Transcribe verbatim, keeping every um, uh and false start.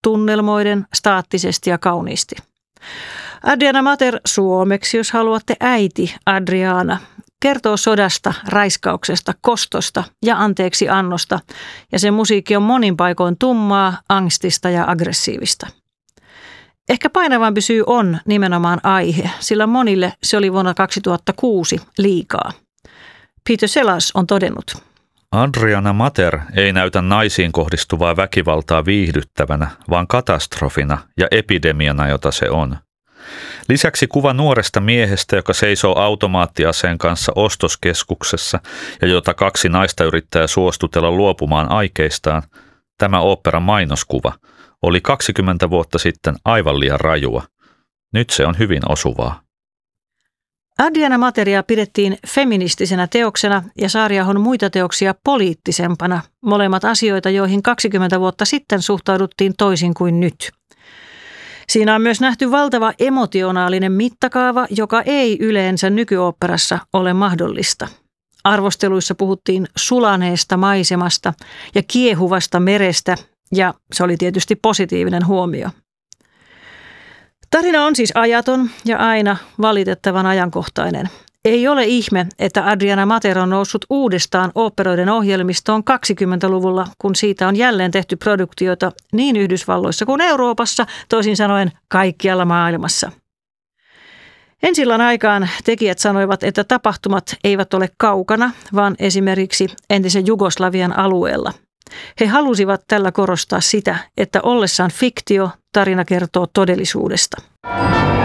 tunnelmoiden, staattisesti ja kauniisti. Adriana Mater suomeksi, jos haluatte, äiti Adriana, kertoo sodasta, raiskauksesta, kostosta ja anteeksi annosta, ja sen musiikki on monin paikoin tummaa, angstista ja aggressiivista. Ehkä painavampi syy on nimenomaan aihe, sillä monille se oli vuonna kaksituhattakuusi liikaa. Peter Sellars on todennut: Adriana Mater ei näytä naisiin kohdistuvaa väkivaltaa viihdyttävänä, vaan katastrofina ja epidemiana, jota se on. Lisäksi kuva nuoresta miehestä, joka seisoo automaattiaseen kanssa ostoskeskuksessa ja jota kaksi naista yrittää suostutella luopumaan aikeistaan, tämä oopperan mainoskuva, oli kaksikymmentä vuotta sitten aivan liian rajua. Nyt se on hyvin osuvaa. Adriana Materia pidettiin feministisenä teoksena ja Saariahon muita teoksia poliittisempana, molemmat asioita, joihin kaksikymmentä vuotta sitten suhtauduttiin toisin kuin nyt. Siinä on myös nähty valtava emotionaalinen mittakaava, joka ei yleensä nykyoopperassa ole mahdollista. Arvosteluissa puhuttiin sulaneesta maisemasta ja kiehuvasta merestä, ja se oli tietysti positiivinen huomio. Tarina on siis ajaton ja aina valitettavan ajankohtainen. Ei ole ihme, että Adriana Mater on noussut uudestaan oopperoiden ohjelmistoon kaksikymmentäluvulla, kun siitä on jälleen tehty produktioita niin Yhdysvalloissa kuin Euroopassa, toisin sanoen kaikkialla maailmassa. Ensillan aikaan tekijät sanoivat, että tapahtumat eivät ole kaukana, vaan esimerkiksi entisen Jugoslavian alueella. He halusivat tällä korostaa sitä, että ollessaan fiktio, tarina kertoo todellisuudesta.